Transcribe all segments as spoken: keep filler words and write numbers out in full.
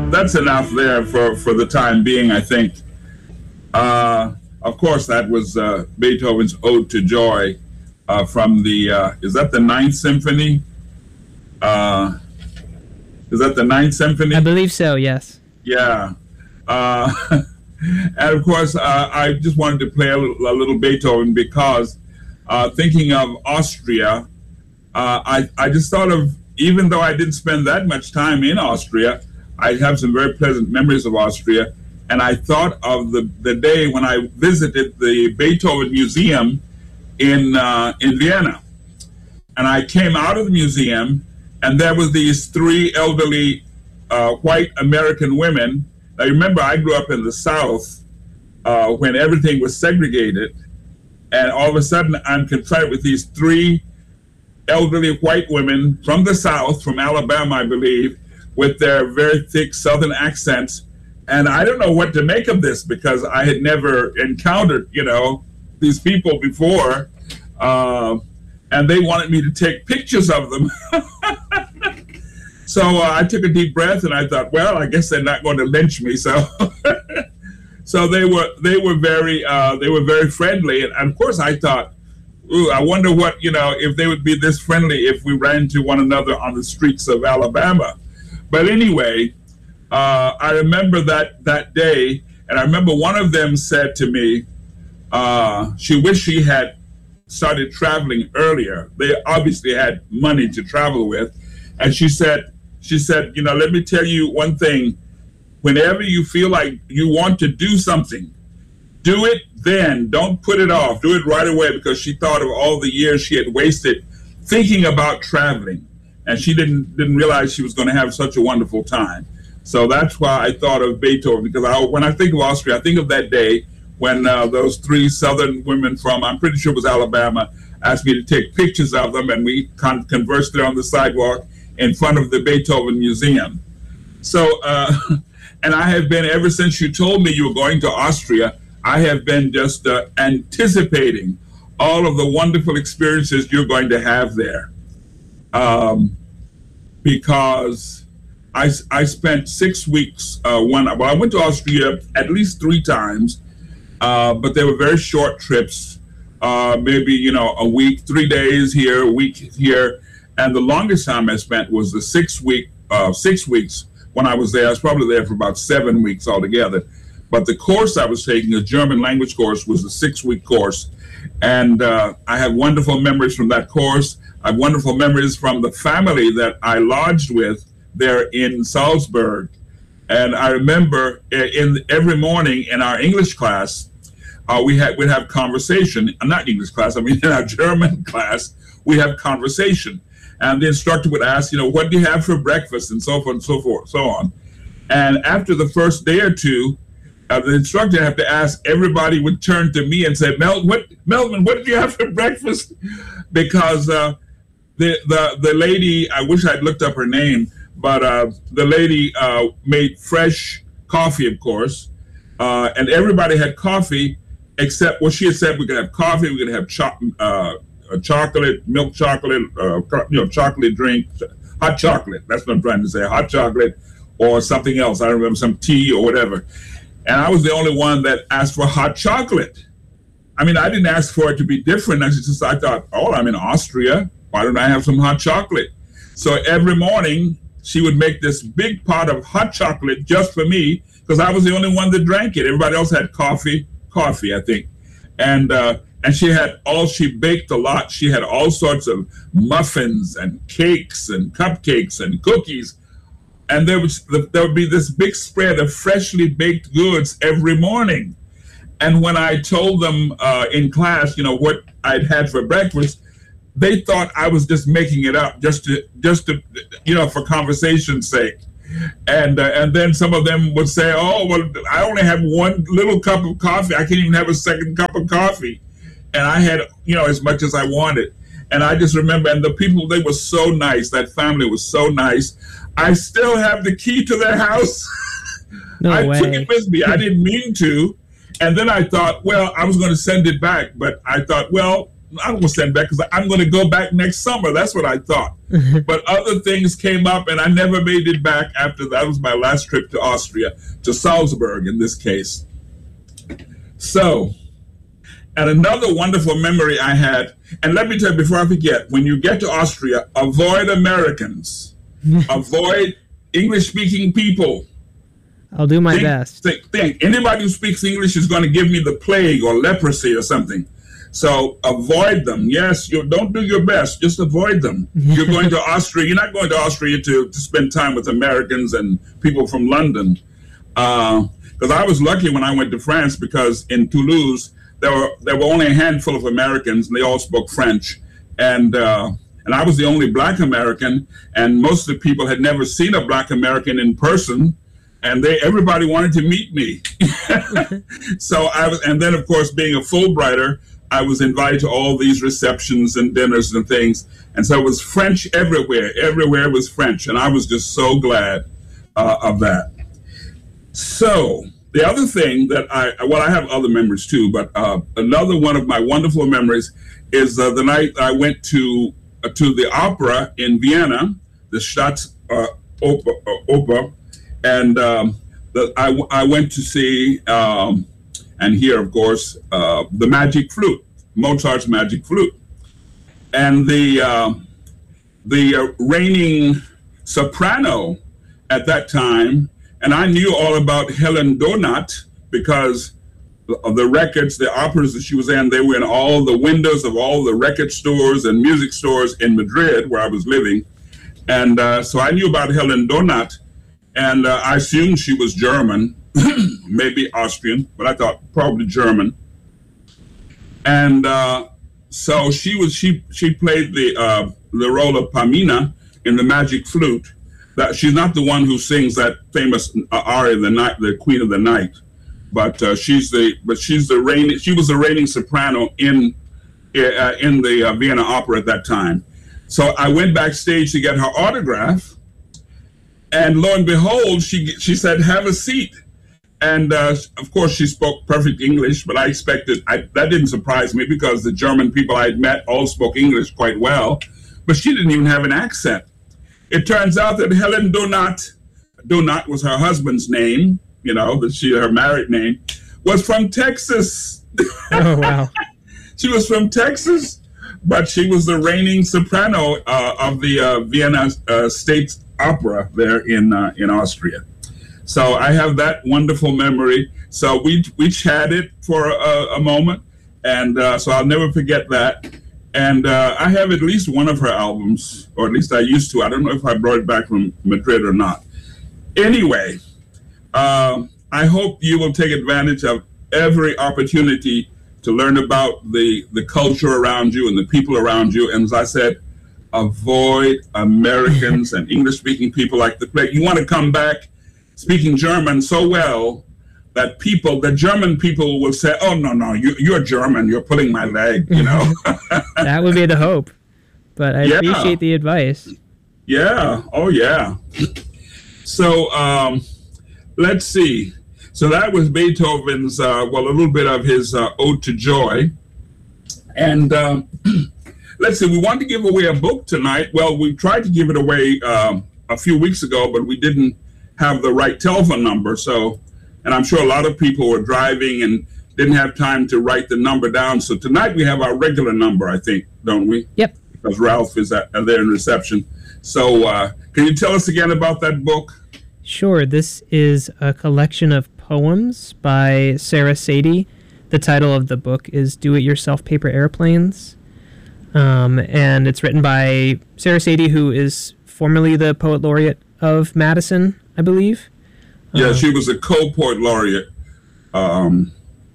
that's enough there for, for the time being, I think. Uh, of course, that was uh, Beethoven's Ode to Joy uh, from the, uh, is that the Ninth Symphony? Uh, is that the Ninth Symphony? I believe so, yes. Yeah. Uh, and of course, uh, I just wanted to play a little, a little Beethoven because uh, thinking of Austria, uh, I, I just thought of, even though I didn't spend that much time in Austria, I have some very pleasant memories of Austria. And I thought of the, the day when I visited the Beethoven Museum in uh, in Vienna. And I came out of the museum, and there were these three elderly uh, white American women. Now, remember, I grew up in the South uh, when everything was segregated. And all of a sudden, I'm confronted with these three elderly white women from the South, from Alabama, I believe, with their very thick Southern accents. And I don't know what to make of this because I had never encountered, you know, these people before. Uh, and they wanted me to take pictures of them. So uh, I took a deep breath and I thought, well, I guess they're not going to lynch me. So so they were they were very uh, they were very friendly. And, and of course, I thought, ooh, I wonder what, you know, if they would be this friendly if we ran into one another on the streets of Alabama. But anyway, uh, I remember that that day, and I remember one of them said to me, uh, she wished she had started traveling earlier. They obviously had money to travel with. And she said, she said, you know, let me tell you one thing. Whenever you feel like you want to do something, do it then. Don't put it off. Do it right away, because she thought of all the years she had wasted thinking about traveling. And she didn't didn't realize she was going to have such a wonderful time. So that's why I thought of Beethoven, because I, when I think of Austria, I think of that day when uh, those three Southern women from, I'm pretty sure it was Alabama, asked me to take pictures of them, and we con- conversed there on the sidewalk in front of the Beethoven Museum. So, uh, and I have been, ever since you told me you were going to Austria, I have been just uh, anticipating all of the wonderful experiences you're going to have there. Um, because I, I spent six weeks, uh, when, well, I went to Austria at least three times, uh, but they were very short trips, uh, maybe, you know, a week, three days here, a week here. And the longest time I spent was the six week, uh, six weeks when I was there. I was probably there for about seven weeks altogether. But the course I was taking, a German language course, was a six week course. And uh, I have wonderful memories from that course. I have wonderful memories from the family that I lodged with there in Salzburg. And I remember in every morning in our English class, uh, we had we'd have conversation. Not English class, I mean in our German class, we have conversation. And the instructor would ask, you know, what do you have for breakfast, and so forth and so forth, so on. And after the first day or two, uh, the instructor had to ask, everybody would turn to me and say, Mel, what, Melvin, what did you have for breakfast? Because uh, the, the, the lady, I wish I'd looked up her name, but uh, the lady uh, made fresh coffee, of course, uh, and everybody had coffee except, well, she had said we could have coffee, we could have cho- uh, a chocolate, milk chocolate, uh, you know, chocolate drink, hot chocolate. That's what I'm trying to say, hot chocolate or something else. I remember some tea or whatever. And I was the only one that asked for hot chocolate. I mean, I didn't ask for it to be different. I just, I thought, oh, I'm in Austria. Why don't I have some hot chocolate? So every morning she would make this big pot of hot chocolate just for me, because I was the only one that drank it. Everybody else had coffee, coffee, I think. And, uh, And she had all, she baked a lot. She had all sorts of muffins and cakes and cupcakes and cookies. And there was there would be this big spread of freshly baked goods every morning. And when I told them uh, in class, you know, what I'd had for breakfast, they thought I was just making it up just to, just to, you know, for conversation's sake. And uh, and then some of them would say, oh, well, I only have one little cup of coffee. I can't even have a second cup of coffee. And I had, you know, as much as I wanted. And I just remember, and the people, they were so nice. That family was so nice. I still have the key to their house. No I way. took it with me. I didn't mean to. And then I thought, well, I was going to send it back. But I thought, well, I don't want to send back because I'm going to go back next summer. That's what I thought. But other things came up, and I never made it back after that. That was my last trip to Austria, to Salzburg in this case. So, and another wonderful memory I had, and let me tell you before I forget, when you get to Austria, avoid Americans, avoid English-speaking people. I'll do my think, best. Think, think. Anybody who speaks English is going to give me the plague or leprosy or something. So avoid them. Yes, you don't do your best. Just avoid them. You're going to Austria. You're not going to Austria to, to spend time with Americans and people from London. Because uh, I was lucky when I went to France, because in Toulouse, there were there were only a handful of Americans, and they all spoke French. And uh, and I was the only Black American, and most of the people had never seen a Black American in person. And they everybody wanted to meet me. So I was, and then of course, being a Fulbrighter, I was invited to all these receptions and dinners and things. And so it was French everywhere. Everywhere was French. And I was just so glad uh, of that. So the other thing that I, well, I have other memories too, but uh, another one of my wonderful memories is uh, the night I went to uh, to the opera in Vienna, the Staatsoper, uh, Oper, and um, the, I, I went to see um, and hear, of course, uh, the Magic Flute, Mozart's Magic Flute, and the uh, the uh, reigning soprano at that time. And I knew all about Helen Donat because of the records, the operas that she was in. They were in all the windows of all the record stores and music stores in Madrid, where I was living. And uh, so I knew about Helen Donat, and uh, I assumed she was German, maybe Austrian, but I thought probably German. And uh, so she was she she played the uh, the role of Pamina in the Magic Flute. That she's not the one who sings that famous uh, aria, the night, the Queen of the Night, but uh, she's the but she's the reigning. She was the reigning soprano in uh, in the uh, Vienna Opera at that time. So I went backstage to get her autograph, and lo and behold, she she said, "Have a seat." And uh, of course, she spoke perfect English, but I expected I, that didn't surprise me because the German people I had met all spoke English quite well, but she didn't even have an accent. It turns out that Helen Donat, Donat was her husband's name, you know, that she her married name, was from Texas. Oh, wow. She was from Texas, but she was the reigning soprano uh, of the uh, Vienna uh, State Opera there in uh, in Austria. So I have that wonderful memory. So we we chatted for a, a moment, and uh, so I'll never forget that. And uh, I have at least one of her albums, or at least I used to. I don't know if I brought it back from Madrid or not. Anyway, uh, I hope you will take advantage of every opportunity to learn about the, the culture around you and the people around you. And as I said, avoid Americans and English-speaking people like the plague. You want to come back speaking German so well that people, the German people will say, "Oh, no, no, you, you're German. You're pulling my leg," you know. That would be the hope. But I yeah. appreciate the advice. Yeah. Oh, yeah. So um, let's see. So that was Beethoven's, uh, well, a little bit of his uh, Ode to Joy. And um, let's see, we wanted to give away a book tonight. Well, we tried to give it away um, a few weeks ago, but we didn't have the right telephone number. So, and I'm sure a lot of people were driving and didn't have time to write the number down. So tonight we have our regular number, I think, don't we? Yep. Because Ralph is at, uh, there in reception. So uh, can you tell us again about that book? Sure. This is a collection of poems by Sarah Sadie. The title of the book is Do-It-Yourself Paper Airplanes. Um, and it's written by Sarah Sadie, who is formerly the Poet Laureate of Madison, I believe. Yeah, she was a co-poet laureate um,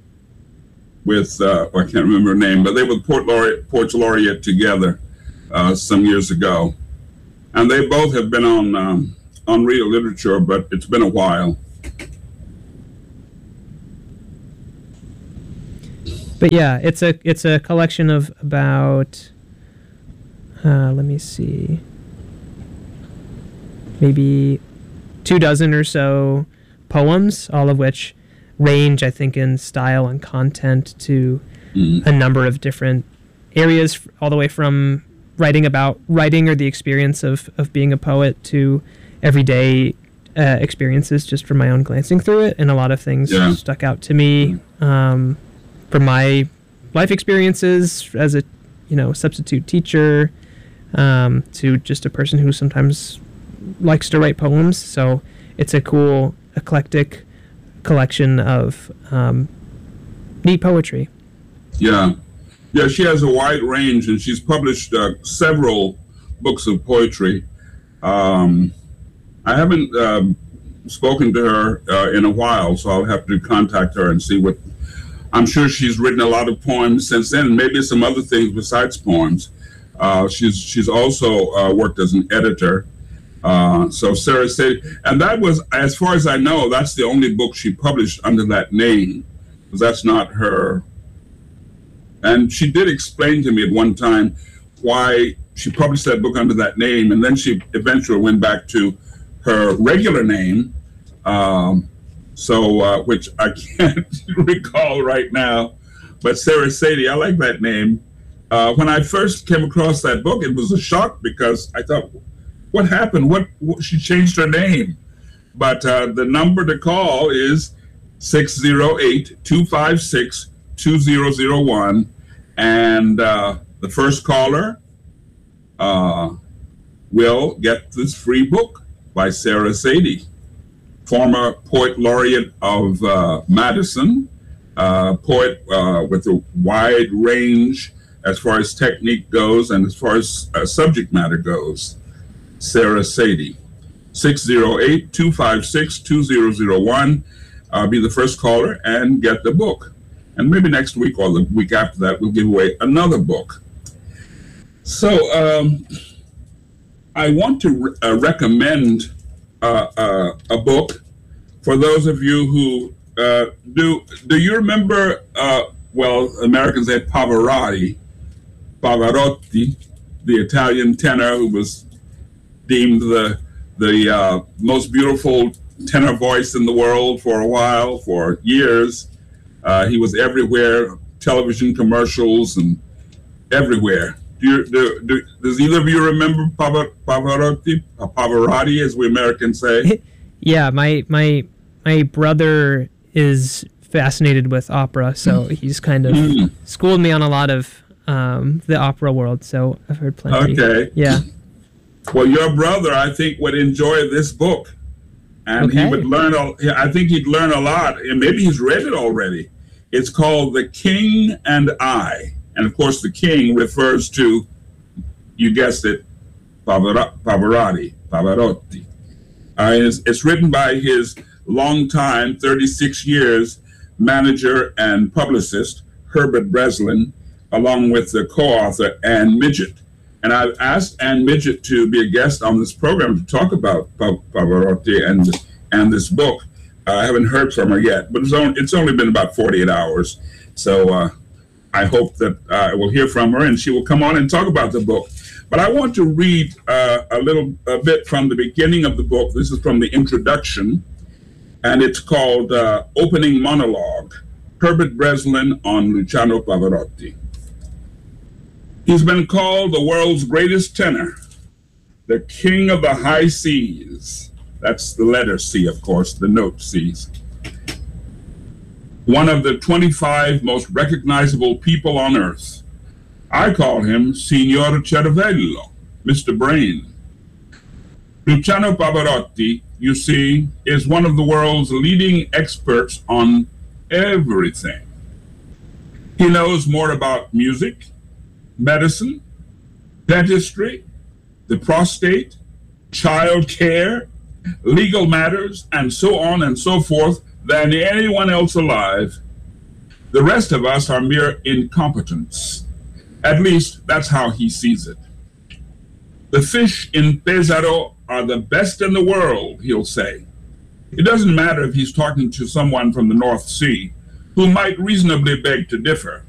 with, uh, I can't remember her name, but they were poet laureate, poets laureate together uh, some years ago. And they both have been on um, on Real Literature, but it's been a while. But yeah, it's a it's a collection of about, uh, let me see, maybe two dozen or so poems, all of which range, I think, in style and content to mm. a number of different areas all the way from writing about writing or the experience of, of being a poet to everyday uh, experiences just from my own glancing through it. And a lot of things Yeah. stuck out to me um, from my life experiences as a, you know, substitute teacher um, to just a person who sometimes likes to write poems. So it's a cool, eclectic collection of um, neat poetry. Yeah. Yeah, she has a wide range, and she's published uh, several books of poetry. Um, I haven't um, spoken to her uh, in a while, so I'll have to contact her and see what... I'm sure she's written a lot of poems since then, maybe some other things besides poems. Uh, she's she's also uh, worked as an editor. Uh, so Sarah Sadie, and that was, as far as I know, that's the only book she published under that name, because that's not her. And she did explain to me at one time why she published that book under that name, and then she eventually went back to her regular name, um, so uh, which I can't recall right now. But Sarah Sadie, I like that name. Uh, when I first came across that book, it was a shock because I thought, what happened? What, what she changed her name? But uh, the number to call is six zero eight, two five six, two zero zero one, and uh, the first caller uh, will get this free book by Sarah Sadie, former poet laureate of uh, Madison, uh, poet uh, with a wide range as far as technique goes and as far as uh, subject matter goes. Sarah Sadie, six zero eight, two five six, two zero zero one. Uh, be the first caller and get the book. And maybe next week or the week after that, we'll give away another book. So um, I want to re- uh, recommend uh, uh, a book for those of you who uh, do. Do you remember, uh, well, Americans say Pavarotti, Pavarotti, the Italian tenor who was deemed the the uh, most beautiful tenor voice in the world for a while, for years. Uh, he was everywhere, television commercials and everywhere. Do you, do, do, does either of you remember Pavar, Pavarotti, uh, Pavarotti, as we Americans say? Yeah, my my my brother is fascinated with opera, so he's kind of mm. schooled me on a lot of um, the opera world. So I've heard plenty. Okay. Yeah. Well, your brother, I think, would enjoy this book, and okay. he would learn. A, I think he'd learn a lot, and maybe he's read it already. It's called The King and I, and of course, the King refers to, you guessed it, Pavar- Pavarotti, Pavarotti. Uh, it's, it's written by his longtime, thirty-six years, manager and publicist, Herbert Breslin, along with the co-author, Ann Midgett. And I've asked Ann Midgett to be a guest on this program to talk about Pavarotti and and this book. Uh, I haven't heard from her yet, but it's only, it's only been about forty-eight hours. So uh, I hope that uh, I will hear from her and she will come on and talk about the book. But I want to read uh, a little a bit from the beginning of the book. This is from the introduction, and it's called uh, Opening Monologue, Herbert Breslin on Luciano Pavarotti. He's been called the world's greatest tenor, the king of the high seas. That's the letter C, of course, the note C's. One of the twenty-five most recognizable people on earth. I call him Signor Cervello, Mister Brain. Luciano Pavarotti, you see, is one of the world's leading experts on everything. He knows more about music, medicine, dentistry, the prostate, child care, legal matters, and so on and so forth than anyone else alive. The rest of us are mere incompetents. At least that's how he sees it. The fish in Pesaro are the best in the world, he'll say. It doesn't matter if he's talking to someone from the North Sea who might reasonably beg to differ.